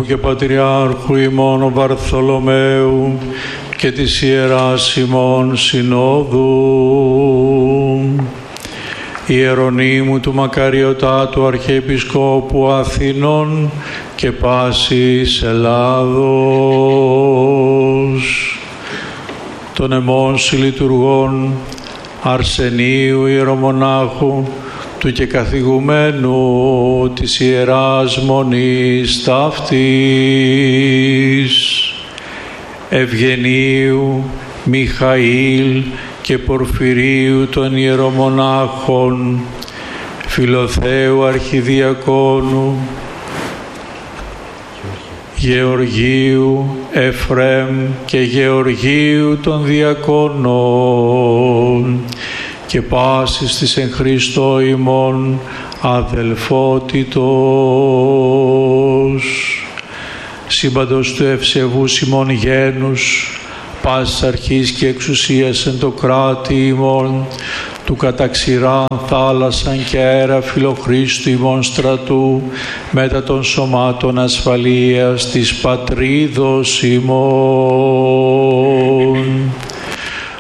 Αρχιεπισκόπου και Πατριάρχου ημών Βαρθολομαίου και της Ιεράς ημών Συνόδου, Ιερονύμου του Μακαριωτάτου Αρχιεπισκόπου Αθηνών και πάσης Ελλάδος, των εμών συλλειτουργών Αρσενίου Ιερομονάχου, του και καθηγουμένου της Ιεράς Μονής ταύτης, Ευγενίου, Μιχαήλ και Πορφυρίου των Ιερομονάχων, Φιλοθέου Αρχιδιακόνου, Γεωργίου, Εφραίμ και Γεωργίου των Διακόνων και πάσης της εν Χριστώ ημών αδελφότητος, σύμπαντος του ευσεβούς ημών γένους, πάσης αρχής και εξουσίας εν το κράτη ημών, του καταξηράν θάλασσαν και αέρα φιλοχρίστου ημών στρατού, μετά των σωμάτων ασφαλείας της πατρίδος ημών.